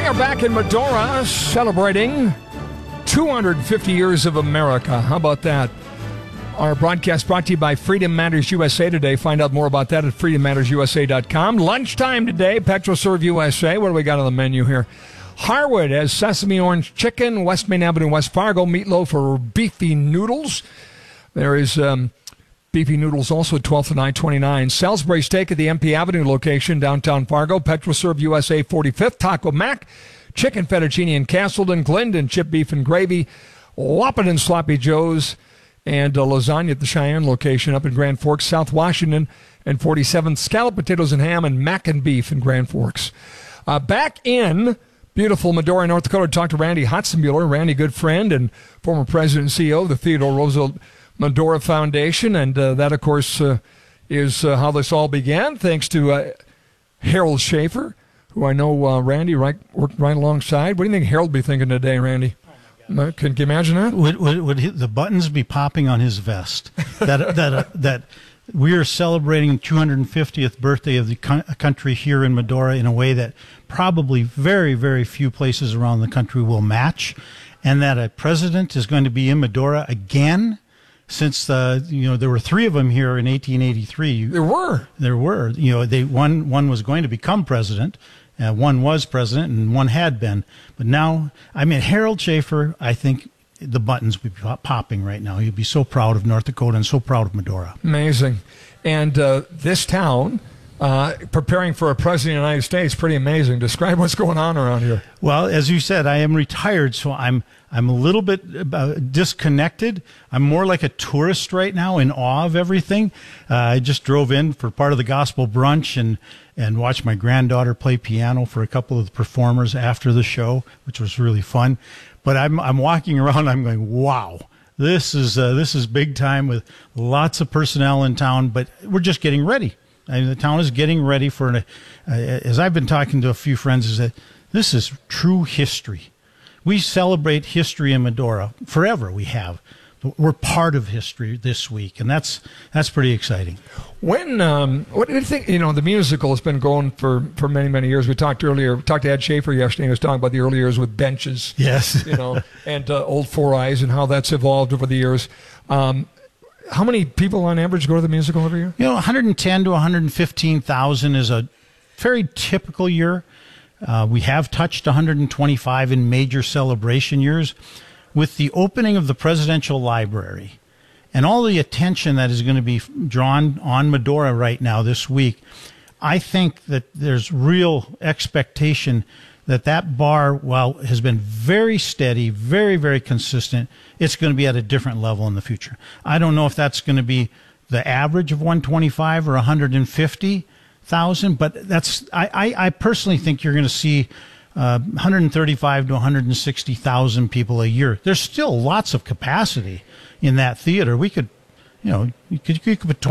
are back in Medora celebrating 250 years of America. How about that? Our broadcast brought to you by Freedom Matters USA today. Find out more about that at freedommattersusa.com. Lunchtime today, PetroServe USA. What do we got on the menu here? Harwood has sesame orange chicken. West Main Avenue, West Fargo, meatloaf or beefy noodles. There is beefy noodles also at 12th and I-29. Salisbury steak at the MP Avenue location, downtown Fargo. PetroServe USA 45th. Taco Mac, chicken fettuccine in Castleton. Glendon, chip beef and gravy. Whoppin' and Sloppy Joe's. And lasagna at the Cheyenne location up in Grand Forks, South Washington, and 47th. Scalloped potatoes and ham and mac and beef in Grand Forks. Back in beautiful Medora, North Dakota, to talk to Randy Hotzenbuehler. Randy, good friend and former president and CEO of the Theodore Roosevelt Medora Foundation. And that, of course, is how this all began, thanks to Harold Schaefer, who I know Randy worked right alongside. What do you think Harold be thinking today, Randy? Can you imagine that? Would the buttons be popping on his vest? That we are celebrating 250th birthday of the country here in Medora in a way that probably very, very few places around the country will match, and that a president is going to be in Medora again. Since there were three of them here in 1883. There were. One was going to become president. One was president and one had been. But now, Harold Schaefer, I think the buttons would be popping right now. He'd be so proud of North Dakota and so proud of Medora. Amazing. And this town, preparing for a president of the United States, pretty amazing. Describe what's going on around here. Well, as you said, I am retired, so I'm a little bit disconnected. I'm more like a tourist right now, in awe of everything. I just drove in for part of the gospel brunch and watched my granddaughter play piano for a couple of the performers after the show, which was really fun. But I'm walking around, I'm going, wow, this is big time with lots of personnel in town, but we're just getting ready. The town is getting ready for as I've been talking to a few friends, is that this is true history. We celebrate history in Medora forever. We have. We're part of history this week, and that's pretty exciting. What do you think? The musical has been going for many, many years. We talked to Ed Schaefer yesterday. He was talking about the early years with benches. Yes. And Old Four Eyes and how that's evolved over the years. How many people on average go to the musical every year? 110 to 115,000 is a very typical year. We have touched 125 in major celebration years. With the opening of the Presidential Library and all the attention that is going to be drawn on Medora right now this week, I think that there's real expectation that bar, while has been very steady, very, very consistent, it's going to be at a different level in the future. I don't know if that's going to be the average of 125 or 150,000, but I personally think you're going to see 135 to 160,000 people a year. There's still lots of capacity in that theater. We could, you could put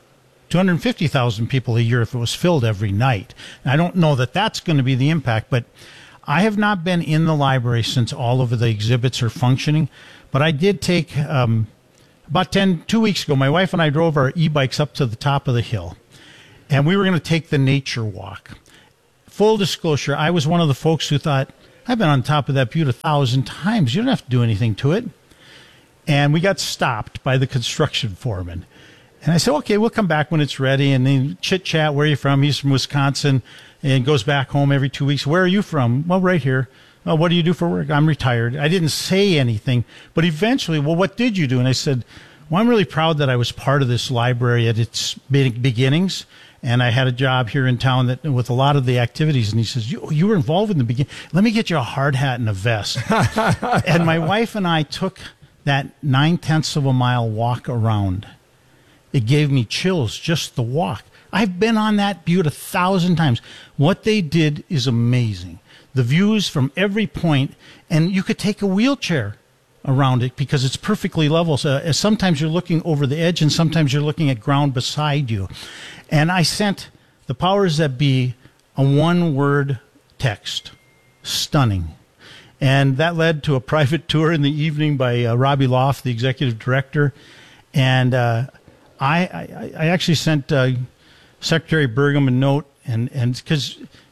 250,000 people a year if it was filled every night. And I don't know that that's going to be the impact, but I have not been in the library since all of the exhibits are functioning. But I did take, about 2 weeks ago, my wife and I drove our e-bikes up to the top of the hill, and we were going to take the nature walk. Full disclosure, I was one of the folks who thought, I've been on top of that butte 1,000 times. You don't have to do anything to it. And we got stopped by the construction foreman. And I said, okay, we'll come back when it's ready. And then chit-chat, where are you from? He's from Wisconsin and goes back home every 2 weeks. Where are you from? Well, right here. Well, what do you do for work? I'm retired. I didn't say anything. But eventually, well, what did you do? And I said, well, I'm really proud that I was part of this library at its beginnings. And I had a job here in town with a lot of the activities. And he says, you were involved in the beginning. Let me get you a hard hat and a vest. And my wife and I took that 9/10 of a mile walk around. It gave me chills, just the walk. I've been on that butte 1,000 times. What they did is amazing. The views from every point, and you could take a wheelchair around it because it's perfectly level. So sometimes you're looking over the edge and sometimes you're looking at ground beside you. And I sent the powers that be a one-word text, stunning. And that led to a private tour in the evening by Robbie Loft, the executive director. And I actually sent Secretary Burgum a note, and because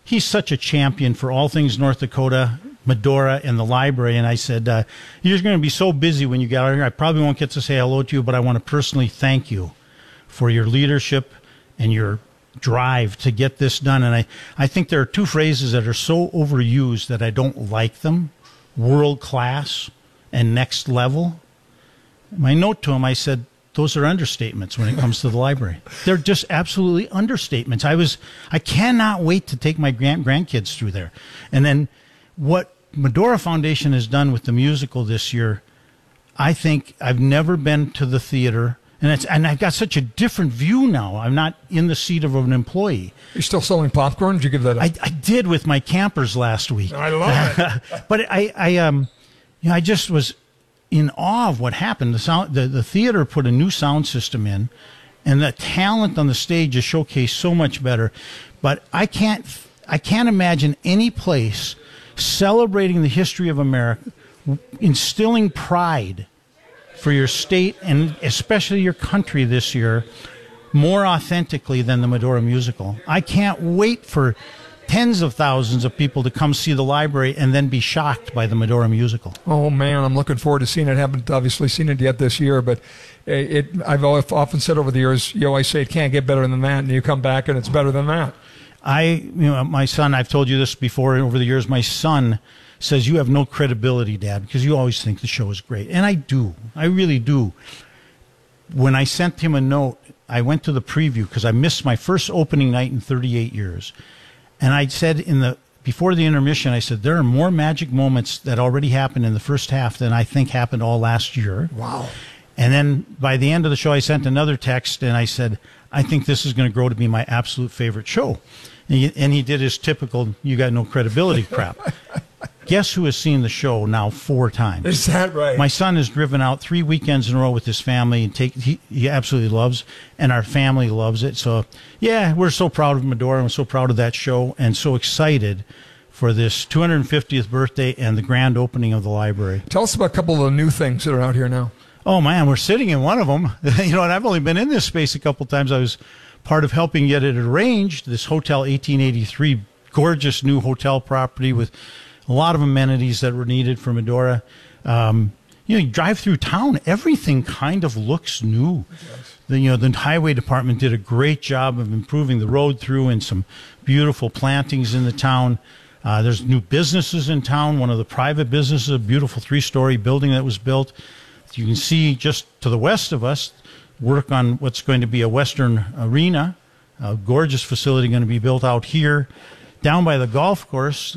he's such a champion for all things North Dakota, Medora, and the library. And I said, you're going to be so busy when you get out here. I probably won't get to say hello to you, but I want to personally thank you for your leadership and your drive to get this done. And I think there are two phrases that are so overused that I don't like them: world class and next level. My note to him, I said, those are understatements when it comes to the library. They're just absolutely understatements. I cannot wait to take my grandkids through there. And then what Medora Foundation has done with the musical this year, I think I've never been to the theater, and I've got such a different view now. I'm not in the seat of an employee. You're still selling popcorn? Did you give that up? I did with my campers last week. I love it. But I just was in awe of what happened. The theater put a new sound system in, and the talent on the stage is showcased so much better. But I can't imagine any place celebrating the history of America, instilling pride for your state and especially your country this year more authentically than the Medora musical. I can't wait for tens of thousands of people to come see the library and then be shocked by the Medora musical. Oh, man, I'm looking forward to seeing it. Haven't obviously seen it yet this year, but I've often said over the years, you always say it can't get better than that, and you come back and it's better than that. My son, I've told you this before over the years, my son says, you have no credibility, Dad, because you always think the show is great. And I do. I really do. When I sent him a note, I went to the preview because I missed my first opening night in 38 years. And I said before the intermission, I said, there are more magic moments that already happened in the first half than I think happened all last year. Wow. And then by the end of the show, I sent another text and I said, I think this is going to grow to be my absolute favorite show. And he did his typical, you got no credibility crap. Guess who has seen the show now 4 times? Is that right? My son has driven out 3 weekends in a row with his family, and he absolutely loves, and our family loves it. So, yeah, we're so proud of Medora, and we're so proud of that show, and so excited for this 250th birthday and the grand opening of the library. Tell us about a couple of the new things that are out here now. Oh, man, we're sitting in one of them. And I've only been in this space a couple times. I was part of helping get it arranged, this Hotel 1883, gorgeous new hotel property with a lot of amenities that were needed for Medora. You drive through town, everything kind of looks new. Yes. The highway department did a great job of improving the road through and some beautiful plantings in the town. There's new businesses in town. One of the private businesses, a beautiful 3-story building that was built. You can see just to the west of us, work on what's going to be a Western Arena, a gorgeous facility going to be built out here. Down by the golf course,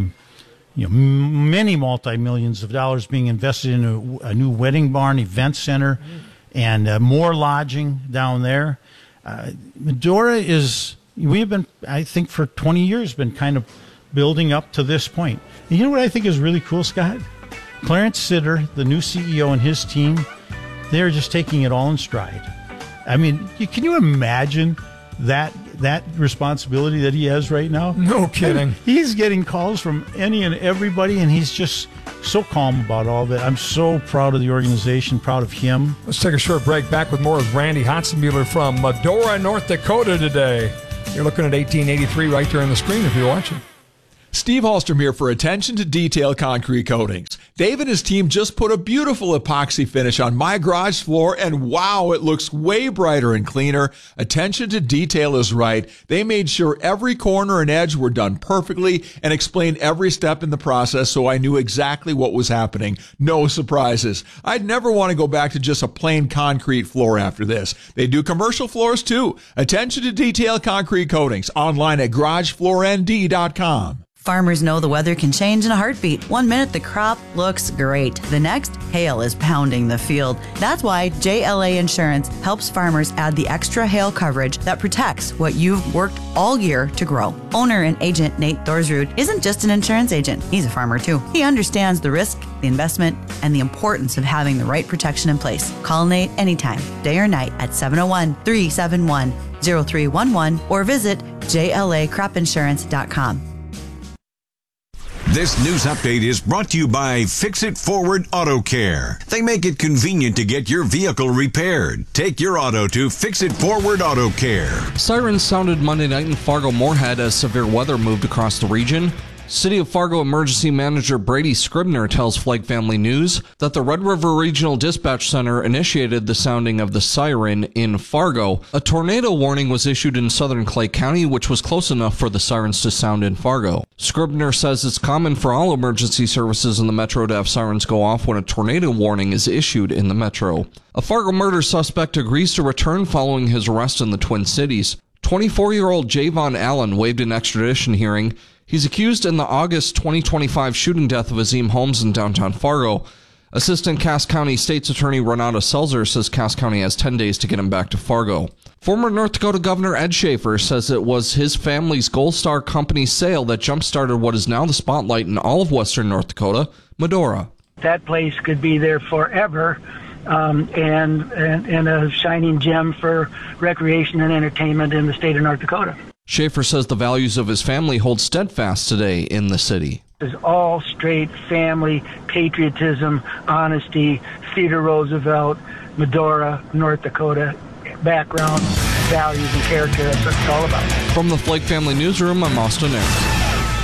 many multi-millions of dollars being invested in a new wedding barn, event center, and more lodging down there. Medora we have been, I think for 20 years, been kind of building up to this point. And you know what I think is really cool, Scott? Clarence Sitter, the new CEO, and his team, they're just taking it all in stride. I mean, can you imagine that responsibility that he has right now? No kidding. He's getting calls from any and everybody, and he's just so calm about all of it. I'm so proud of the organization, proud of him. Let's take a short break. Back with more of Randy Hotzenmuller from Medora, North Dakota today. You're looking at 1883 right there on the screen if you're watching. Steve Hallstrom here for Attention to Detail Concrete Coatings. Dave and his team just put a beautiful epoxy finish on my garage floor, and wow, it looks way brighter and cleaner. Attention to detail is right. They made sure every corner and edge were done perfectly and explained every step in the process, so I knew exactly what was happening. No surprises. I'd never want to go back to just a plain concrete floor after this. They do commercial floors too. Attention to Detail Concrete Coatings. Online at garagefloornd.com. Farmers know the weather can change in a heartbeat. 1 minute the crop looks great. The next, hail is pounding the field. That's why JLA Insurance helps farmers add the extra hail coverage that protects what you've worked all year to grow. Owner and agent Nate Thorsrud isn't just an insurance agent. He's a farmer too. He understands the risk, the investment, and the importance of having the right protection in place. Call Nate anytime, day or night at 701-371-0311 or visit JLAcropinsurance.com. This news update is brought to you by Fix It Forward Auto Care. They make it convenient to get your vehicle repaired. Take your auto to Fix It Forward Auto Care. Sirens sounded Monday night in Fargo-Moorhead as severe weather moved across the region. City of Fargo Emergency Manager Brady Scribner tells Flake Family News that the Red River Regional Dispatch Center initiated the sounding of the siren in Fargo. A tornado warning was issued in southern Clay County, which was close enough for the sirens to sound in Fargo. Scribner says it's common for all emergency services in the metro to have sirens go off when a tornado warning is issued in the metro. A Fargo murder suspect agrees to return following his arrest in the Twin Cities. 24-year-old Javon Allen waived an extradition hearing. He's accused in the August 2025 shooting death of Azim Holmes in downtown Fargo. Assistant Cass County State's Attorney Renata Selzer says Cass County has 10 days to get him back to Fargo. Former North Dakota Governor Ed Schaefer says it was his family's Gold Star Company sale that jump-started what is now the spotlight in all of western North Dakota, Medora. That place could be there forever. And a shining gem for recreation and entertainment in the state of North Dakota. Schaefer says the values of his family hold steadfast today in the city. It's all straight family, patriotism, honesty, Theodore Roosevelt, Medora, North Dakota, background, values, and character. That's what it's all about. From the Flake Family Newsroom, I'm Austin Ayers.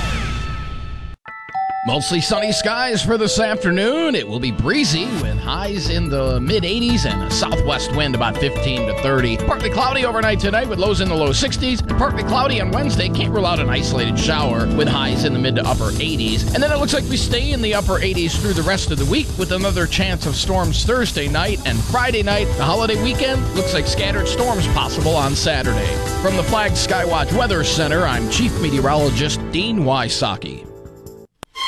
Mostly sunny skies for this afternoon. It will be breezy with highs in the mid-80s and a southwest wind about 15 to 30. Partly cloudy overnight tonight with lows in the low 60s. And partly cloudy on Wednesday. Can't rule out an isolated shower with highs in the mid to upper 80s. And then it looks like we stay in the upper 80s through the rest of the week with another chance of storms Thursday night and Friday night. The holiday weekend looks like scattered storms possible on Saturday. From the Flagged Skywatch Weather Center, I'm Chief Meteorologist Dean Wysocki.